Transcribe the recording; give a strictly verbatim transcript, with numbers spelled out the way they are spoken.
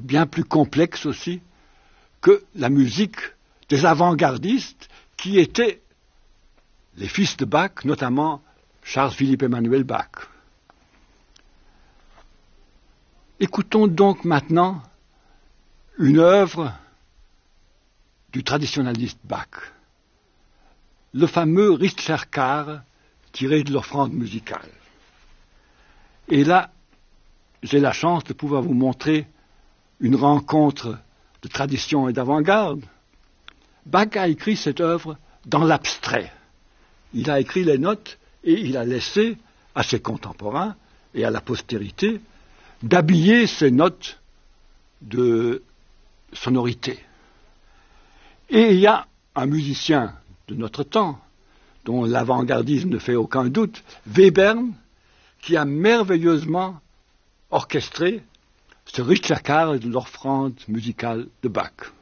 bien plus complexe aussi que la musique des avant-gardistes qui étaient les fils de Bach, notamment Charles-Philippe Emmanuel Bach. Écoutons donc maintenant une œuvre du traditionnaliste Bach, le fameux Richtschakar tiré de l'offrande musicale. Et là, j'ai la chance de pouvoir vous montrer une rencontre de tradition et d'avant-garde. Bach a écrit cette œuvre dans l'abstrait. Il a écrit les notes et il a laissé à ses contemporains et à la postérité d'habiller ces notes de sonorité. Et il y a un musicien de notre temps, dont l'avant-gardisme ne fait aucun doute, Webern, qui a merveilleusement orchestré ce Richtschakar de l'offrande musicale de Bach.